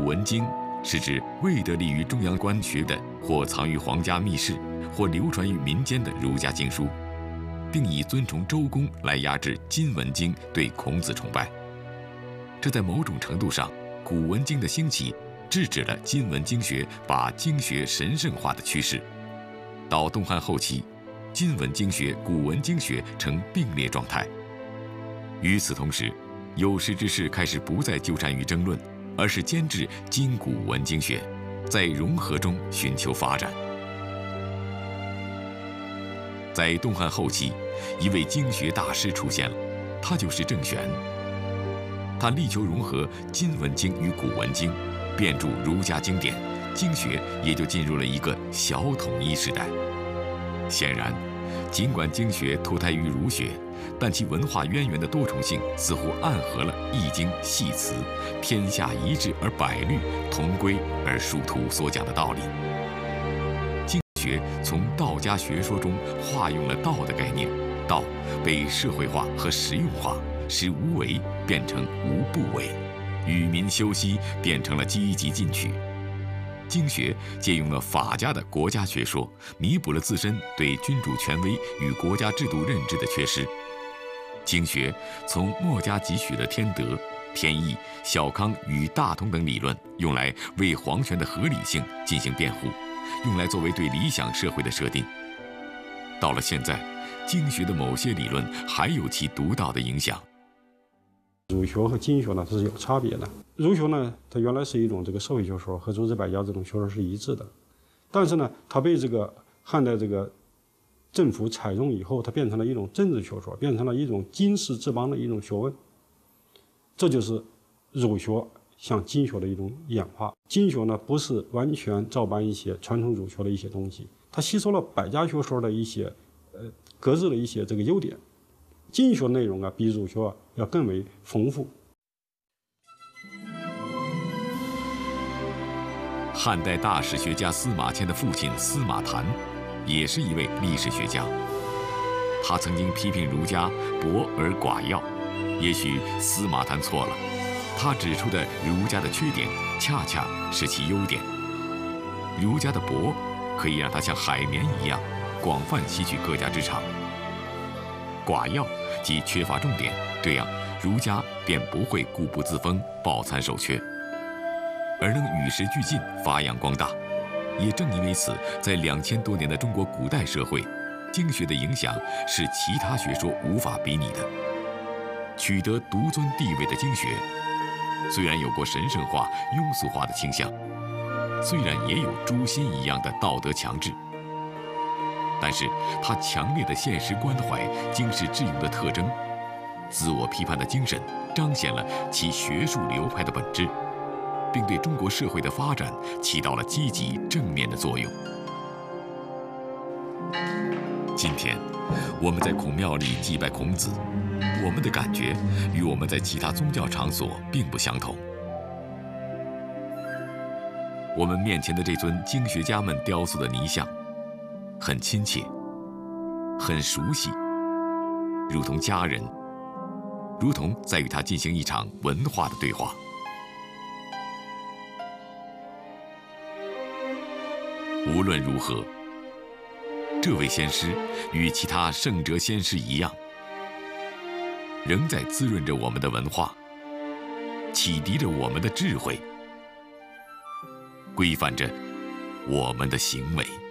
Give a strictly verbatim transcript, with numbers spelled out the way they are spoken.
文经是指未得力于中央官学的，或藏于皇家密室，或流传于民间的儒家经书，并以尊崇周公来压制今文经对孔子崇拜。这在某种程度上，古文经的兴起制止了今文经学把经学神圣化的趋势。到东汉后期，今文经学、古文经学呈并列状态。与此同时，有识之士开始不再纠缠于争论，而是兼治今古文经学，在融合中寻求发展。在东汉后期，一位经学大师出现了，他就是郑玄。他力求融合今文经与古文经，遍注儒家经典，经学也就进入了一个小统一时代。显然，尽管经学脱胎于儒学，但其文化渊源的多重性似乎暗合了《易经》系辞“天下一致而百虑，同归而殊途”所讲的道理。经学从道家学说中化用了道的概念，道被社会化和实用化，使无为变成无不为，与民休息变成了积极进取。经学借用了法家的国家学说，弥补了自身对君主权威与国家制度认知的缺失。经学从墨家汲取了天德、天意、小康与大同等理论，用来为皇权的合理性进行辩护，用来作为对理想社会的设定。到了现在，经学的某些理论还有其独到的影响。 儒学和经学呢，它是有差别的。儒学呢，它原来是一种这个社会学说，和诸子百家这种学说是一致的，但是呢，它被这个汉代这个政府采用以后，它变成了一种政治学说，变成了一种经世治邦的一种学问。这就是儒学向经学的一种演化。经学呢，不是完全照搬一些传统儒学的一些东西，它吸收了百家学说的一些呃各自的一些这个优点。经学内容啊，比儒学要更为丰富。 汉代大史学家司马迁的父亲司马谈，也是一位历史学家。他曾经批评儒家博而寡要，也许司马谈错了。他指出的儒家的缺点，恰恰是其优点。儒家的博，可以让他像海绵一样，广泛吸取各家之长。寡要即缺乏重点，这样儒家便不会固步自封、抱残守缺，而能与时俱进、发扬光大。也正因为此，在两千多年的中国古代社会，经学的影响是其他学说无法比拟的。取得独尊地位的经学，虽然有过神圣化、庸俗化的倾向，虽然也有诛心一样的道德强制，但是他强烈的现实关怀、经世致用的特征，自我批判的精神，彰显了其学术流派的本质，并对中国社会的发展起到了积极正面的作用。今天，我们在孔庙里祭拜孔子，我们的感觉与我们在其他宗教场所并不相同。我们面前的这尊经学家们雕塑的泥像，很亲切，很熟悉，如同家人，如同在与他进行一场文化的对话。无论如何，这位先师与其他圣哲先师一样，仍在滋润着我们的文化，启迪着我们的智慧，规范着我们的行为。